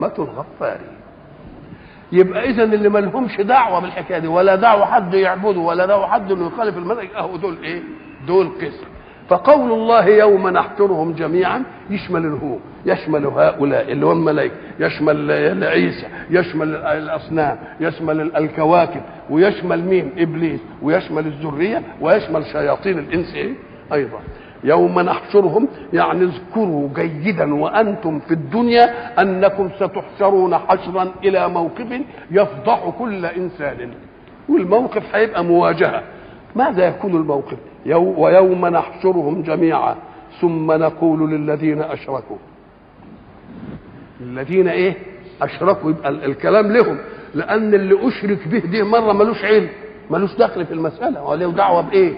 الغفار. يبقى اذا اللي ما لهمش دعوه بالحكايه دي، ولا دعوه حد يعبده، ولا دعوه حد انه يخالف المنهج، اهو دول ايه؟ دول قسم. فقول الله يوم نحشرهم جميعا يشمل الهو، يشمل هؤلاء اللي هم الملائكه، يشمل عيسى، يشمل الاصنام، يشمل الكواكب، ويشمل مين؟ ابليس، ويشمل الذريه، ويشمل شياطين الانس ايه؟ ايضا. يوم نحشرهم يعني اذكروا جيدا وانتم في الدنيا انكم ستحشرون حشرا الى موقف يفضح كل انسان، والموقف هيبقى مواجهه. ماذا يكون الموقف؟ ويوم نحشرهم جميعا ثم نقول للذين اشركوا، الذين ايه؟ اشركوا، يبقى الكلام لهم، لان اللي اشرك به ده مره ملوش علم، ملوش دخل في المساله، ولا له دعوه بايه؟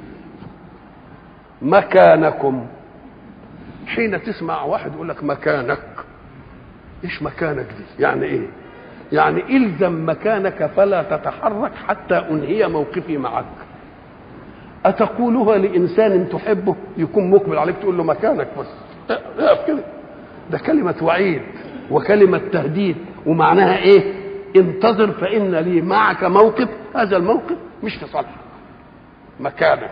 مكانكم. حين تسمع واحد يقول لك مكانك، ايش مكانك دي؟ يعني ايه؟ يعني الزم مكانك فلا تتحرك حتى انهي موقفي معك. اتقولها لانسان تحبه يكون مقبل عليك تقول له مكانك بس اقف كده؟ ده كلمه وعيد وكلمه تهديد، ومعناها ايه؟ انتظر فان لي معك موقف، هذا الموقف مش في صالحك. مكانك.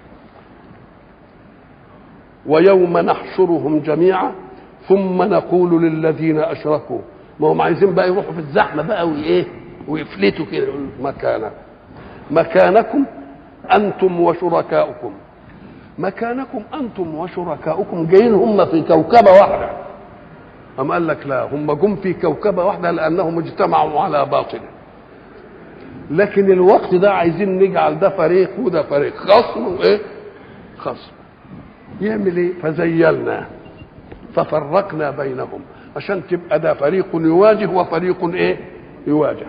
ويوم نحشرهم جميعا ثم نقول للذين اشركوا، ما هم عايزين بقى يروحوا في الزحمه بقى وايه؟ ويفلتوا كده، يقولوا مكانكم انتم وشركاؤكم. مكانكم انتم وشركاؤكم جايين هم في كوكبه واحده. أم قال لك لا، هم جم في كوكبه واحده لانهم اجتمعوا على باطل، لكن الوقت ده عايزين نجعل ده فريق وده فريق، خصم وايه؟ خصم. يعمل ايه؟ فزيلنا ففرقنا بينهم، عشان تبقى ده فريق يواجه وفريق ايه؟ يواجه.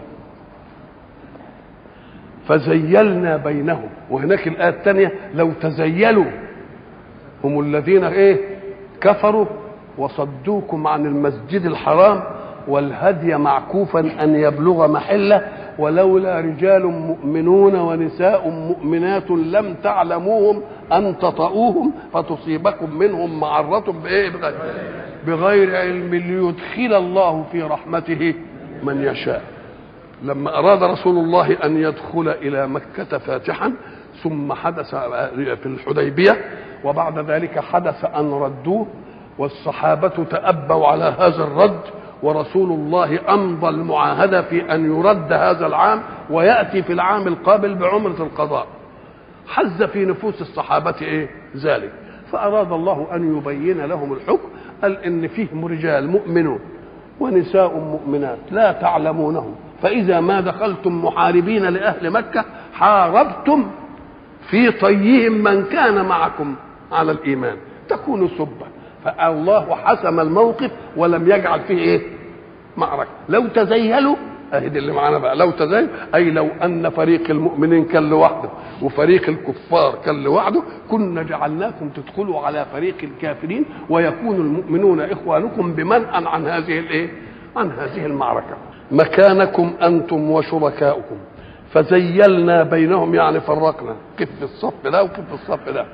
فزيلنا بينهم. وهناك الآية الثانية لو تزيلوا هم الذين ايه؟ كفروا وصدوكم عن المسجد الحرام والهدي معكوفا أن يبلغ محله ولولا رجال مؤمنون ونساء مؤمنات لم تعلموهم أن تطؤوهم فتصيبكم منهم معرة بإيه؟ بغير علم ليدخل الله في رحمته من يشاء. لما أراد رسول الله أن يدخل إلى مكة فاتحا ثم حدث في الحديبية وبعد ذلك حدث أن ردوه والصحابة تأبوا على هذا الرد، ورسول الله أمضى المعاهدة في أن يرد هذا العام ويأتي في العام القابل بعمرة القضاء. حز في نفوس الصحابة إيه؟ ذلك. فأراد الله أن يبين لهم الحكم، قال إن فيهم رجال مؤمنون ونساء مؤمنات لا تعلمونهم، فإذا ما دخلتم محاربين لأهل مكة حاربتم في طيهم من كان معكم على الإيمان تكونوا سبا. فالله حسم الموقف ولم يجعل فيه ايه؟ معركه. لو تزيلوا اهي اللي معانا بقى، لو تزيل اي لو ان فريق المؤمنين كان لوحده وفريق الكفار كان لوحده كنا جعلناكم تدخلوا على فريق الكافرين ويكون المؤمنون اخوانكم بمنأ عن هذه الايه؟ عن هذه المعركه. مكانكم انتم وشركاؤكم فزيلنا بينهم، يعني فرقنا، كف الصف ده وكف الصف ده.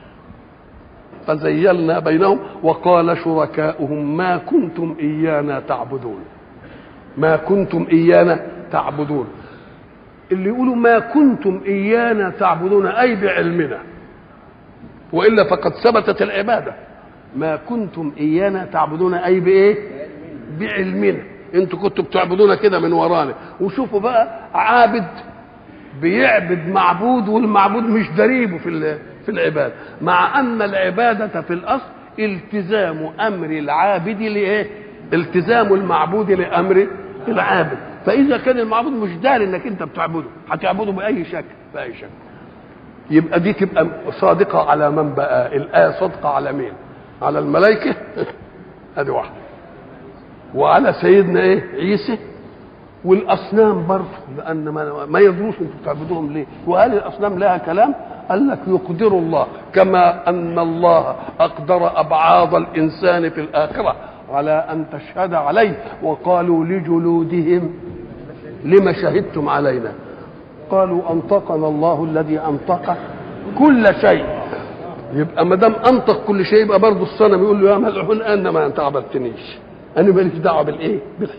فزيلنا بينهم وقال شركاؤهم ما كنتم إيانا تعبدون. ما كنتم إيانا تعبدون. اللي يقولوا ما كنتم إيانا تعبدون أي بعلمنا، وإلا فقد ثبتت العبادة. ما كنتم إيانا تعبدون أي بإيه؟ بعلمنا. انتوا كنتوا بتعبدونا كده من ورانا. وشوفوا بقى عابد بيعبد معبود والمعبود مش دريبه في العبادة، مع أن العبادة في الأصل التزام أمر العابد لإيه؟ التزام المعبود لأمر العابد. فإذا كان المعبود مش داري إنك أنت بتعبده، هتعبده بأي شكل، بأي شكل. يبقى دي تبقى صادقة على من بقى؟ الآية صادقة على مين؟ على الملائكة هذه واحدة، وعلى سيدنا إيه؟ عيسى، والأصنام برضه، لأن ما يدروش أنتم بتعبدوهم ليه؟ وهل الأصنام لها كلام؟ قال لك يقدر الله كما أن الله أقدر أبعاض الإنسان في الآخرة على أن تشهد عليه، وقالوا لجلودهم لما شهدتم علينا؟ قالوا أنطقنا الله الذي أنطق كل شيء. يبقى ما دام أنطق كل شيء يبقى برضه الصنم يقول له يا ملعون أن ما أنت عبدتنيش، انا ماليش دعوه بالايه